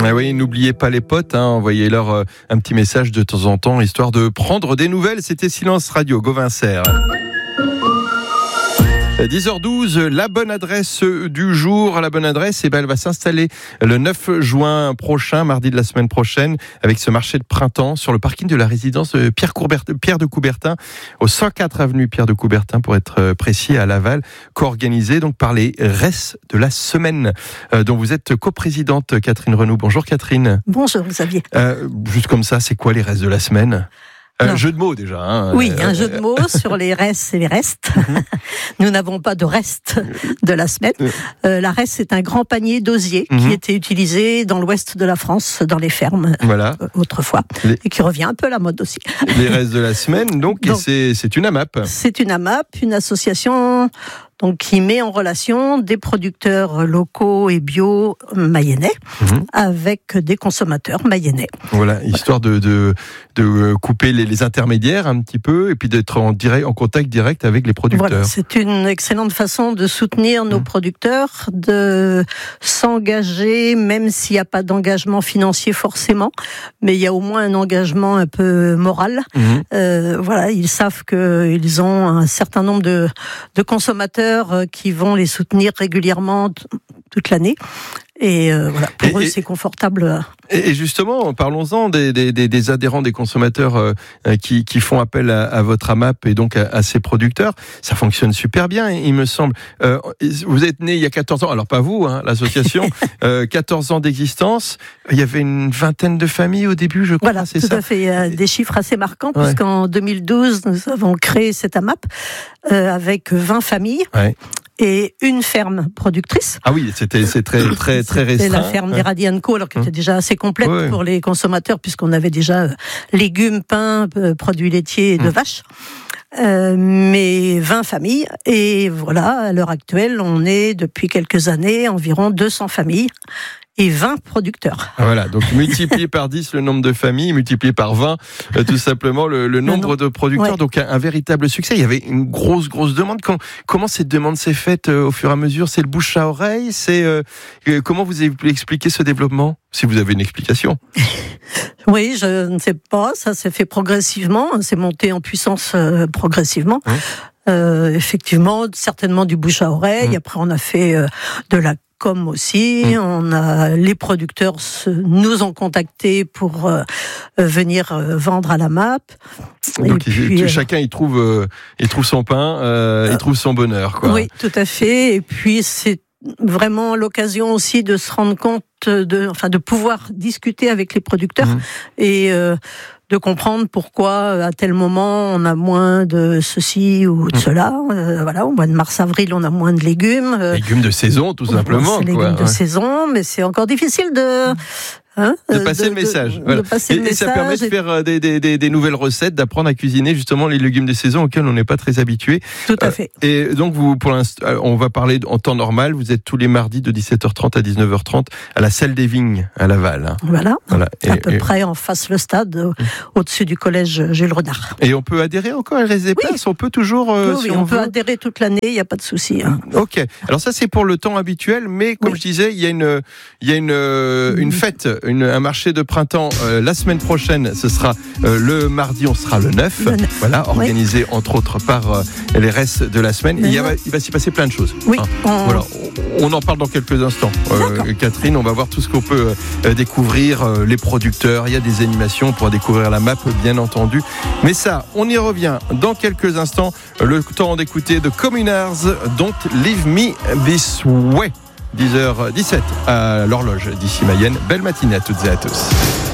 Ah oui, n'oubliez pas les potes, envoyez-leur un petit message de temps en temps, histoire de prendre des nouvelles. C'était Silence Radio, Gauvincer. 10h12, la bonne adresse du jour. La bonne adresse, elle va s'installer le 9 juin prochain, mardi de la semaine prochaine, avec ce marché de printemps sur le parking de la résidence Pierre de Coubertin, au 104 avenue Pierre de Coubertin, pour être précis, à Laval, co-organisé donc par les RES de la semaine, dont vous êtes coprésidente, Catherine Renou. Bonjour Catherine. Bonjour Xavier. Juste comme ça, c'est quoi les RES de la semaine ? Jeu de mots déjà. Oui, un jeu de mots sur les restes et les restes. Nous n'avons pas de reste de la semaine. La reste, c'est un grand panier d'osier qui était utilisé dans l'ouest de la France, dans les fermes, autrefois, et qui revient un peu à la mode aussi. Les restes de la semaine, donc c'est une AMAP. C'est une AMAP, une association donc qui met en relation des producteurs locaux et bio mayennais avec des consommateurs mayennais. Voilà, histoire de couper les intermédiaires un petit peu et puis d'être en contact direct avec les producteurs. Voilà, c'est une excellente façon de soutenir nos producteurs, de s'engager, même s'il n'y a pas d'engagement financier forcément, mais il y a au moins un engagement un peu moral. Voilà, ils savent qu'ils ont un certain nombre de consommateurs qui vont les soutenir régulièrement toute l'année. Et voilà, pour eux, c'est confortable. Et justement, parlons-en des adhérents, des consommateurs qui font appel à votre AMAP et donc à ces producteurs. Ça fonctionne super bien, il me semble. Vous êtes né il y a 14 ans, alors pas vous, l'association, 14 ans d'existence. Il y avait une vingtaine de familles au début, je crois, voilà, c'est ça ? Voilà, tout à fait. Il y a des chiffres assez marquants, puisqu'en 2012, nous avons créé cette AMAP avec 20 familles. Ouais. Et une ferme productrice. Ah oui, c'est très restreint. C'était la ferme des Radianco, alors qu'elle était déjà assez complète pour les consommateurs, puisqu'on avait déjà légumes, pain, produits laitiers et de vaches. Mais 20 familles. Et voilà, à l'heure actuelle, on est depuis quelques années environ 200 familles. Et 20 producteurs. Voilà, donc multiplié par 10 le nombre de familles, multiplié par 20 tout simplement le nombre de producteurs. Ouais. Donc un véritable succès. Il y avait une grosse demande. Comment cette demande s'est faite au fur et à mesure ? C'est le bouche à oreille ? Comment vous avez expliqué ce développement ? Si vous avez une explication. Oui, je ne sais pas. Ça s'est fait progressivement. C'est monté en puissance progressivement. Effectivement, certainement du bouche à oreille. Après, on a fait de la com aussi, les producteurs nous ont contactés pour venir vendre à la MAP. Donc chacun il trouve son pain, il trouve son bonheur, quoi. Oui, tout à fait. Et puis c'est vraiment l'occasion aussi de se rendre compte de pouvoir discuter avec les producteurs et de comprendre pourquoi à tel moment on a moins de ceci ou de cela. Voilà, au mois de mars-avril on a moins de légumes. Légumes de saison, tout simplement. Légumes de saison, mais c'est encore difficile de passer le message. Voilà. Et ça permet de faire des nouvelles recettes, d'apprendre à cuisiner justement les légumes de saison auxquels on n'est pas très habitué. Tout à fait. Et donc vous, pour l'instant, on va parler en temps normal. Vous êtes tous les mardis de 17h30 à 19h30 à la Salle des Vignes à Laval. Voilà. À peu près en face le stade, au-dessus du collège Jules Renard. Et on peut adhérer encore, il reste des places. On peut toujours. Oui, on peut adhérer toute l'année. Il n'y a pas de souci. Ok. Alors ça c'est pour le temps habituel, mais comme je disais, il y a une fête. Un marché de printemps la semaine prochaine, ce sera le mardi, on sera le 9. Voilà, organisé entre autres par les restes de la semaine. Il va s'y passer plein de choses. Oui. Voilà, on en parle dans quelques instants. Catherine, on va voir tout ce qu'on peut découvrir, les producteurs, il y a des animations pour découvrir la map, bien entendu. Mais ça, on y revient dans quelques instants. Le temps d'écouter The Communards, Don't Leave Me This Way. 10h17 à l'horloge d'ici Mayenne. Belle matinée à toutes et à tous.